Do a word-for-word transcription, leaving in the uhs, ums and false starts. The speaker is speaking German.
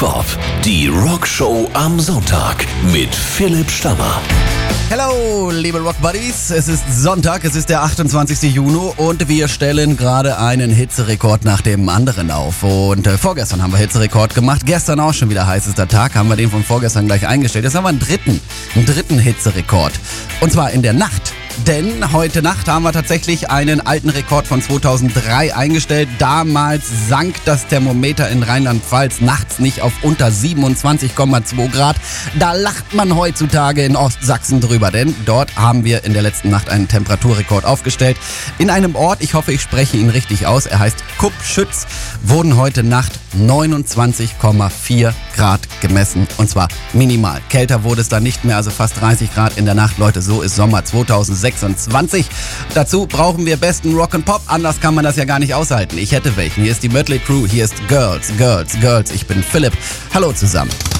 Bob, die Rockshow am Sonntag mit Philipp Stammer. Hello, liebe Rock Buddies. Es ist Sonntag, es ist der achtundzwanzigste Juni und wir stellen gerade einen Hitzerekord nach dem anderen auf. Und äh, vorgestern haben wir Hitzerekord gemacht, gestern auch schon wieder heißester Tag, haben wir den von vorgestern gleich eingestellt. Jetzt haben wir einen dritten, einen dritten Hitzerekord. Und zwar in der Nacht. Denn heute Nacht haben wir tatsächlich einen alten Rekord von zweitausenddrei eingestellt. Damals sank das Thermometer in Rheinland-Pfalz nachts nicht auf unter siebenundzwanzig Komma zwei Grad. Da lacht man heutzutage in Ostsachsen drüber, denn dort haben wir in der letzten Nacht einen Temperaturrekord aufgestellt. In einem Ort, ich hoffe, ich spreche ihn richtig aus, er heißt Kupschütz, wurden heute Nacht neunundzwanzig Komma vier Grad gemessen und zwar minimal. Kälter wurde es dann nicht mehr, also fast dreißig Grad in der Nacht. Leute, so ist Sommer zweitausendsechsundzwanzig. Dazu brauchen wir besten Rock'n'Pop, anders kann man das ja gar nicht aushalten. Ich hätte welchen. Hier ist die Mötley Crüe, hier ist Girls, Girls, Girls. Ich bin Philipp. Hallo zusammen.